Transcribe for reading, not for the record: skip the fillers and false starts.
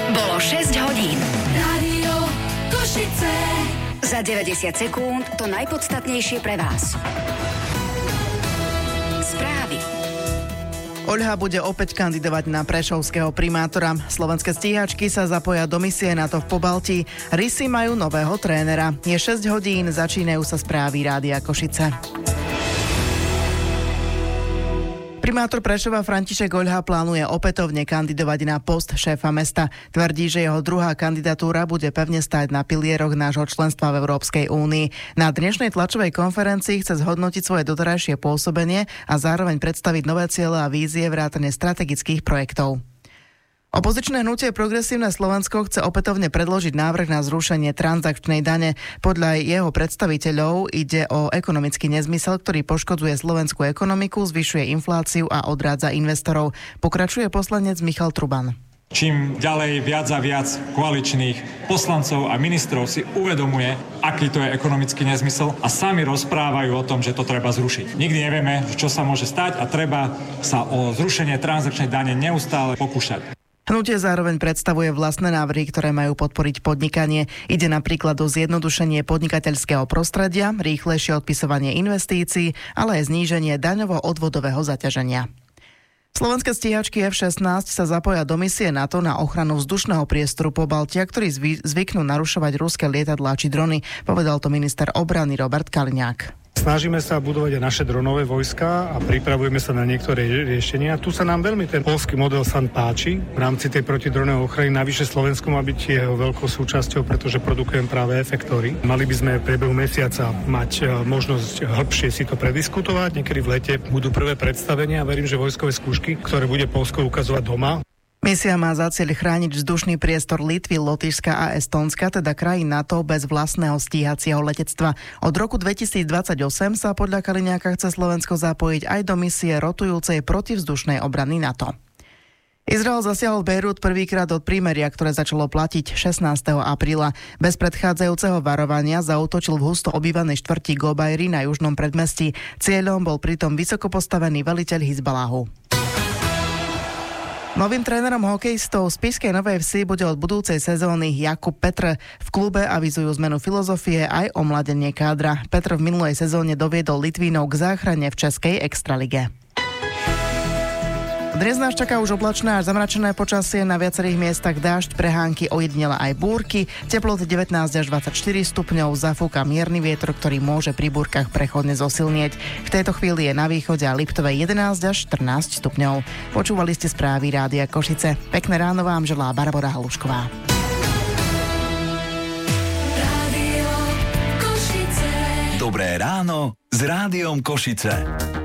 Bolo 6 hodín. Rádio Košice. Za 90 sekúnd to najpodstatnejšie pre vás. Správy. Oľha bude opäť kandidovať na prešovského primátora. Slovenské stíhačky sa zapoja do misie NATO v Pobaltí. Rysy majú nového trénera. Je 6 hodín, začínajú sa správy Rádia Košice. Primátor Prešova František Oľha plánuje opätovne kandidovať na post šéfa mesta. Tvrdí, že jeho druhá kandidatúra bude pevne stáť na pilieroch nášho členstva v Európskej únii. Na dnešnej tlačovej konferencii chce zhodnotiť svoje doterajšie pôsobenie a zároveň predstaviť nové ciele a vízie vrátane strategických projektov. Opozičné hnutie Progresívne Slovensko chce opätovne predložiť návrh na zrušenie transakčnej dane. Podľa jeho predstaviteľov ide o ekonomický nezmysel, ktorý poškodzuje slovenskú ekonomiku, zvyšuje infláciu a odrádza investorov. Pokračuje poslanec Michal Truban. Čím ďalej viac a viac koaličných poslancov a ministrov si uvedomuje, aký to je ekonomický nezmysel a sami rozprávajú o tom, že to treba zrušiť. Nikdy nevieme, čo sa môže stať a treba sa o zrušenie transakčnej dane neustále pokúšať. Hnutie zároveň predstavuje vlastné návrhy, ktoré majú podporiť podnikanie. Ide napríklad o zjednodušenie podnikateľského prostredia, rýchlejšie odpisovanie investícií, ale aj zníženie daňovo-odvodového zaťaženia. Slovenské stíhačky F-16 sa zapoja do misie NATO na ochranu vzdušného priestoru Pobaltia, ktorý zvyknú narušovať ruské lietadlá či drony, povedal to minister obrany Robert Kaliňák. Snažíme sa budovať aj naše dronové vojska a pripravujeme sa na niektoré riešenia. Tu sa nám veľmi ten poľský model SAN páči. V rámci tej protidronovej ochrany navyše Slovensko má byť jeho veľkou súčasťou, pretože produkujeme práve efektory. Mali by sme v priebehu mesiaca mať možnosť hĺbšie si to prediskutovať. Niekedy v lete budú prvé predstavenia a verím, že vojskové skúšky, ktoré bude Poľsko ukazovať doma. Misia má za cieľ chrániť vzdušný priestor Litvy, Lotyšska a Estónska, teda krajín NATO bez vlastného stíhacieho letectva. Od roku 2028 sa podľa Kaliňáka chce Slovensko zapojiť aj do misie rotujúcej protivzdušnej obrany NATO. Izrael zasiahol Bejrút prvýkrát od prímeria, ktoré začalo platiť 16. apríla. Bez predchádzajúceho varovania zaútočil v husto obývanej štvrti Gobajri na južnom predmestí. Cieľom bol pritom vysoko postavený veliteľ Hizbaláhu. Novým trénerom hokejistov z Spišskej Novej Vsi bude od budúcej sezóny Jakub Petr. V klube avizujú zmenu filozofie aj omladenie kádra. Petr v minulej sezóne doviedol Litvínov k záchrane v českej extralige. Dnes nás čaká už oblačné až zamračené počasie, na viacerých miestach dážď, prehánky, ojedinele aj búrky, teploty 19 až 24 stupňov, zafúka mierny vietor, ktorý môže pri búrkach prechodne zosilnieť. V tejto chvíli je na východe a Liptove 11 až 14 stupňov. Počúvali ste správy Rádia Košice. Pekné ráno vám želá Barbora Halušková. Rádio Košice. Dobré ráno s Rádiom Košice.